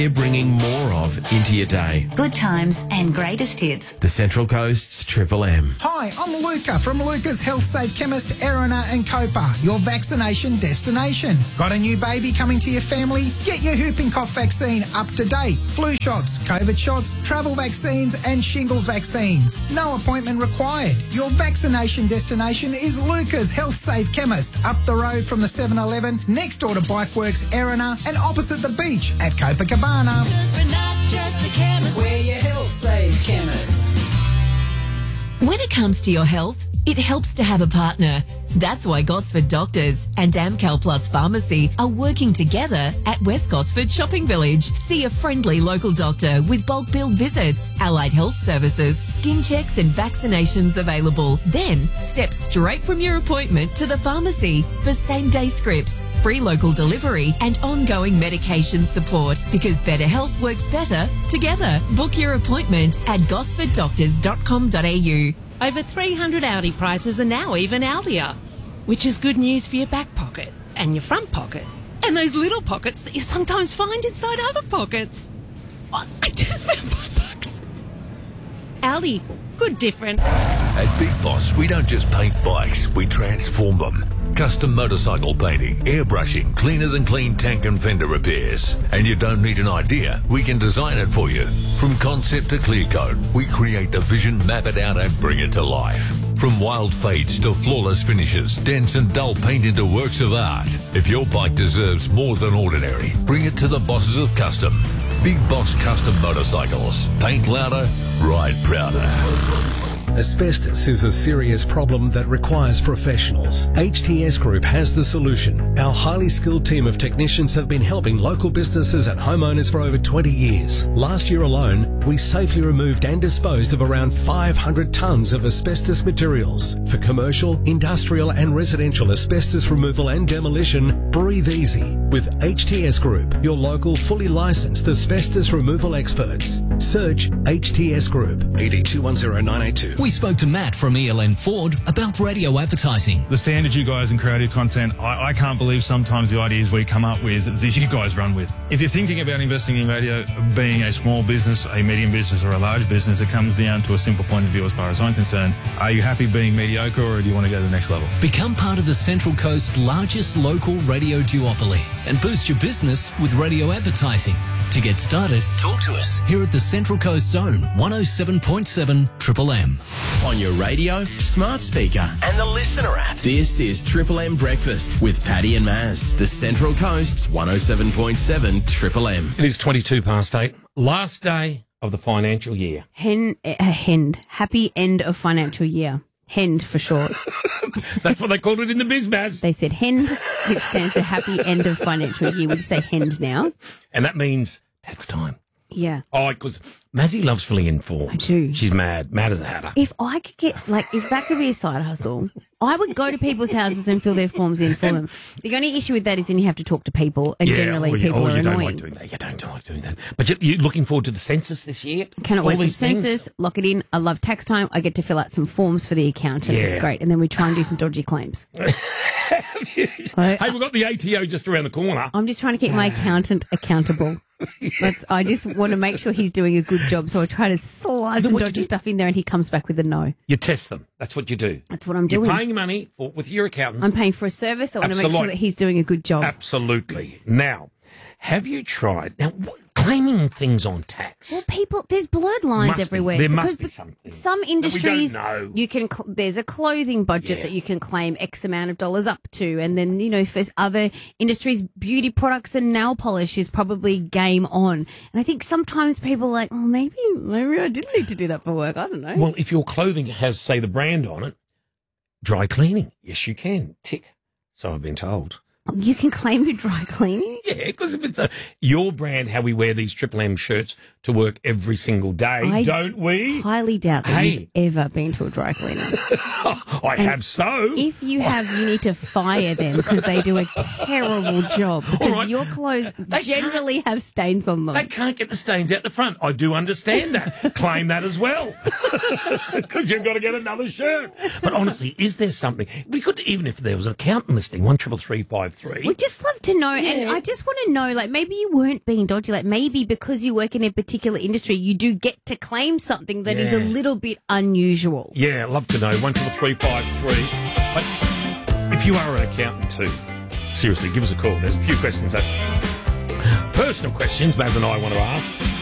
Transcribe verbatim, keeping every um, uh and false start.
You're bringing more of into your day. Good times and greatest hits. The Central Coast's Triple M. Hi, I'm Luca from Luca's Health Safe Chemist, Erina and Copa, your vaccination destination. Got a new baby coming to your family? Get your whooping cough vaccine up to date. Flu shots, COVID shots, travel vaccines and shingles vaccines. No appointment required. Your vaccination destination is Luca's Health Safe Chemist, up the road from the seven eleven, next door to Bikeworks, Erina, and opposite the beach at Copacabana. Cause we're not just a chemist. We're your Health Safe Chemist. When it comes to your health, it helps to have a partner. That's why Gosford Doctors and Amcal Plus Pharmacy are working together at West Gosford Shopping Village. See a friendly local doctor with bulk billed visits, allied health services, skin checks and vaccinations available. Then step straight from your appointment to the pharmacy for same-day scripts, free local delivery and ongoing medication support, because better health works better together. Book your appointment at gosford doctors dot com dot a u. Over three hundred Audi prices are now even Audier, which is good news for your back pocket and your front pocket and those little pockets that you sometimes find inside other pockets. Oh, I just found five bucks. Audi, good different. At Big Boss, we don't just paint bikes, we transform them. Custom motorcycle painting, airbrushing, cleaner than clean tank and fender repairs. And you don't need an idea, we can design it for you. From concept to clear coat, we create the vision, map it out and bring it to life. From wild fades to flawless finishes, dense and dull paint into works of art. If your bike deserves more than ordinary, bring it to the bosses of custom. Big Boss Custom Motorcycles. Paint louder, ride prouder. Asbestos is a serious problem that requires professionals. H T S Group has the solution. Our highly skilled team of technicians have been helping local businesses and homeowners for over twenty years. Last year alone, we safely removed and disposed of around five hundred tonnes of asbestos materials. For commercial, industrial and residential asbestos removal and demolition, breathe easy with H T S Group, your local fully licensed asbestos removal experts. Search H T S Group. E D two one zero nine eight two. We spoke to Matt from E L N Ford about radio advertising. The standards you guys in creative content, I, I can't believe sometimes the ideas we come up with that you guys run with. If you're thinking about investing in radio, being a small business, a medium business or a large business, it comes down to a simple point of view as far as I'm concerned. Are you happy being mediocre or do you want to go to the next level? Become part of the Central Coast's largest local radio duopoly and boost your business with radio advertising. To get started, talk to us here at the Central Coast Zone, one oh seven point seven Triple M. On your radio, smart speaker and the Listener app. This is Triple M Breakfast with Paddy and Maz. The Central Coast's one oh seven point seven Triple M. It is twenty-two past eight. Last day of the financial year. Hen, uh, hend. Happy end of financial year. Hend for short. That's what they called it in the biz, Maz. They said hend, which stands for happy end of financial year. We just say hend now. And that means tax time. Yeah. Oh, because Mazzy loves filling in forms. I do. She's mad. Mad as a hatter. If I could get, like, if that could be a side hustle, I would go to people's houses and fill their forms in for them. The only issue with that is then you have to talk to people, and yeah, generally oh, yeah. people oh, are you annoying. don't like doing that. You don't like doing that. But you, you're looking forward to the census this year? Cannot All wait for the these things? census, lock it in. I love tax time. I get to fill out some forms for the accountant. Yeah. It's great. And then we try and do some dodgy claims. Hey, we've got the A T O just around the corner. I'm just trying to keep my accountant accountable. Yes. That's, I just want to make sure he's doing a good job, so I try to slide some dodgy stuff in there and he comes back with a no. You test them. That's what you do. That's what I'm doing. You're paying money for, with your accountant. I'm paying for a service. I want Absolutely. to make sure that he's doing a good job. Absolutely. Yes. Now, have you tried... Now, what, claiming things on tax? Well, people, there's blurred lines Must be. everywhere. There So- must 'cause be something Some that we industries, don't know. you can. Cl- there's a clothing budget Yeah. that you can claim X amount of dollars up to, and then you know for other industries, beauty products and nail polish is probably game on. And I think sometimes people are like, oh, maybe, maybe I didn't need to do that for work. I don't know. Well, if your clothing has, say, the brand on it, dry cleaning. Yes, you can. Tick. So I've been told. You can claim your dry cleaning? Yeah, because if it's a, your brand, how we wear these Triple M shirts to work every single day, I don't we? highly doubt that Hey. you've ever been to a dry cleaner. I And have so. If you have, you need to fire them because they do a terrible job. Because right. your clothes generally have stains on them. They can't get the stains out the front. I do understand that. Claim that as well. Because you've got to get another shirt. But honestly, is there something? We could, even if there was an accountant listening, one triple three five three. We'd just love to know. Yeah. And I just just want to know, like, maybe you weren't being dodgy. Like, maybe because you work in a particular industry, you do get to claim something that is a Yeah. little bit unusual. Yeah, I'd love to know. One triple three five three. But if you are an accountant too, seriously, give us a call. There's a few questions that personal questions Baz and I want to ask.